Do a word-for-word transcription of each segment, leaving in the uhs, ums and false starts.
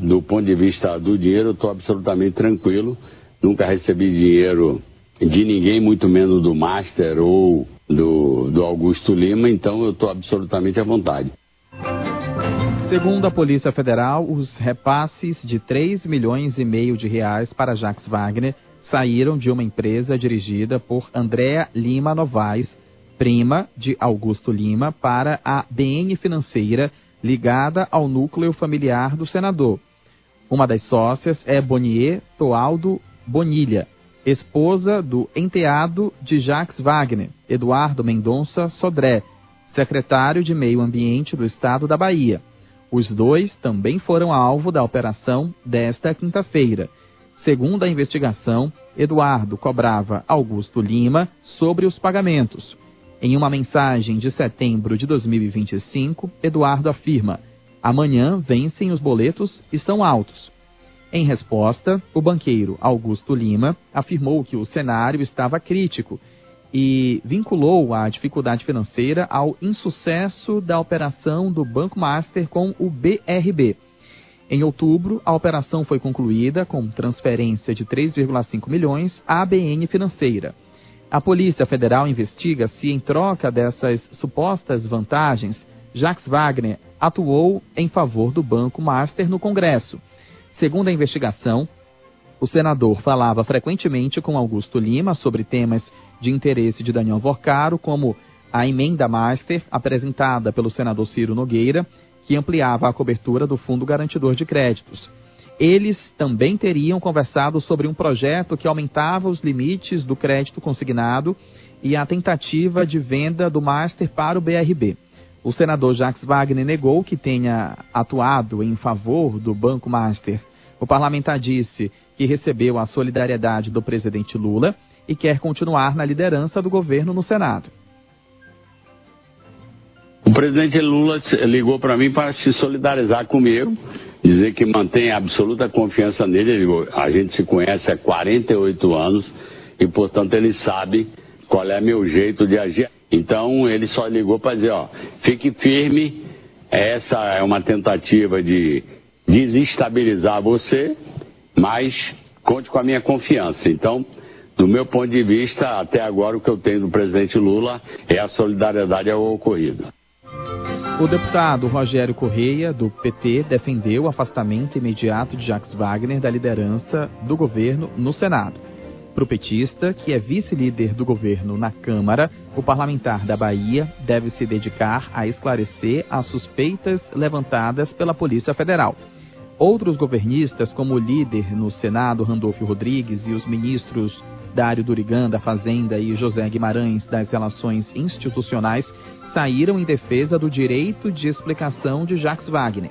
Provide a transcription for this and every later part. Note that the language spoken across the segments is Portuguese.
do ponto de vista do dinheiro, eu estou absolutamente tranquilo. Nunca recebi dinheiro de ninguém, muito menos do Master ou do, do Augusto Lima, então eu estou absolutamente à vontade. Segundo a Polícia Federal, os repasses de três milhões e meio de reais para Jacques Wagner saíram de uma empresa dirigida por Andréa Lima Novaes, prima de Augusto Lima, para a B N Financeira, ligada ao núcleo familiar do senador. Uma das sócias é Bonier Toaldo Bonilha, esposa do enteado de Jacques Wagner, Eduardo Mendonça Sodré, secretário de Meio Ambiente do Estado da Bahia. Os dois também foram alvo da operação desta quinta-feira. Segundo a investigação, Eduardo cobrava Augusto Lima sobre os pagamentos. Em uma mensagem de setembro de dois mil e vinte e cinco, Eduardo afirma: amanhã vencem os boletos e são altos. Em resposta, o banqueiro Augusto Lima afirmou que o cenário estava crítico e vinculou a dificuldade financeira ao insucesso da operação do Banco Master com o B R B. Em outubro, a operação foi concluída com transferência de três vírgula cinco milhões à B N Financeira. A Polícia Federal investiga se, em troca dessas supostas vantagens, Jacques Wagner atuou em favor do Banco Master no Congresso. Segundo a investigação, o senador falava frequentemente com Augusto Lima sobre temas de interesse de Daniel Vorcaro, como a emenda Master apresentada pelo senador Ciro Nogueira, que ampliava a cobertura do Fundo Garantidor de Créditos. Eles também teriam conversado sobre um projeto que aumentava os limites do crédito consignado e a tentativa de venda do Master para o B R B. O senador Jacques Wagner negou que tenha atuado em favor do Banco Master. O parlamentar disse que recebeu a solidariedade do presidente Lula e quer continuar na liderança do governo no Senado. O presidente Lula ligou para mim para se solidarizar comigo, dizer que mantém absoluta confiança nele. Ele ligou, a gente se conhece há quarenta e oito anos e, portanto, ele sabe qual é meu jeito de agir. Então, ele só ligou para dizer, ó, fique firme, essa é uma tentativa de desestabilizar você, mas conte com a minha confiança. Então, do meu ponto de vista, até agora o que eu tenho do presidente Lula é a solidariedade ao ocorrido. O deputado Rogério Correia, do P T, defendeu o afastamento imediato de Jacques Wagner da liderança do governo no Senado. Para o petista, que é vice-líder do governo na Câmara, o parlamentar da Bahia deve se dedicar a esclarecer as suspeitas levantadas pela Polícia Federal. Outros governistas, como o líder no Senado, Randolfo Rodrigues, e os ministros Dário Durigan, da Fazenda, e José Guimarães, das Relações Institucionais, saíram em defesa do direito de explicação de Jacques Wagner.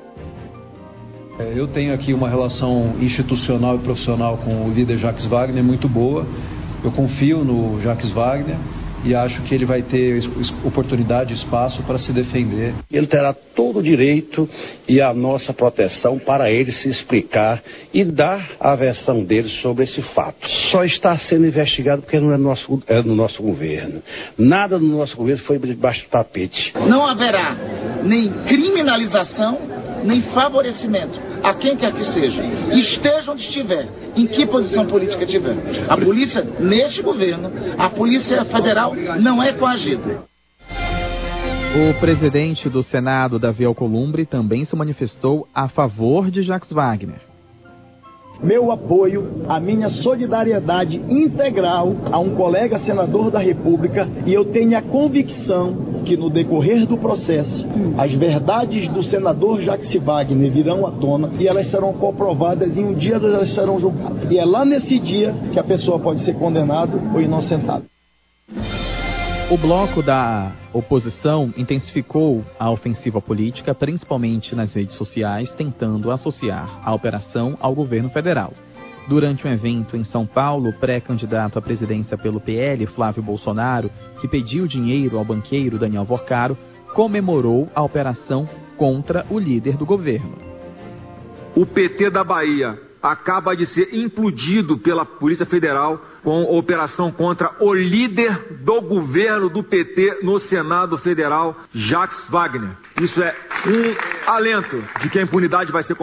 Eu tenho aqui uma relação institucional e profissional com o líder Jacques Wagner muito boa. Eu confio no Jacques Wagner e acho que ele vai ter oportunidade e espaço para se defender. Ele terá todo o direito e a nossa proteção para ele se explicar e dar a versão dele sobre esse fato. Só está sendo investigado porque não é, nosso, é no nosso governo. Nada no nosso governo foi debaixo do tapete. Não haverá nem criminalização, nem favorecimento a quem quer que seja, esteja onde estiver, em que posição política tiver. A polícia, neste governo, a Polícia Federal não é coagida. O presidente do Senado, Davi Alcolumbre, também se manifestou a favor de Jacques Wagner. Meu apoio, a minha solidariedade integral a um colega senador da República, e eu tenho a convicção que no decorrer do processo, as verdades do senador Jacques Wagner virão à tona e elas serão comprovadas e um dia elas serão julgadas. E é lá nesse dia que a pessoa pode ser condenada ou inocentada. O bloco da oposição intensificou a ofensiva política, principalmente nas redes sociais, tentando associar a operação ao governo federal. Durante um evento em São Paulo, o pré-candidato à presidência pelo P L, Flávio Bolsonaro, que pediu dinheiro ao banqueiro Daniel Vorcaro, comemorou a operação contra o líder do governo. O P T da Bahia acaba de ser implodido pela Polícia Federal com a operação contra o líder do governo do P T no Senado Federal, Jacques Wagner. Isso é um alento de que a impunidade vai ser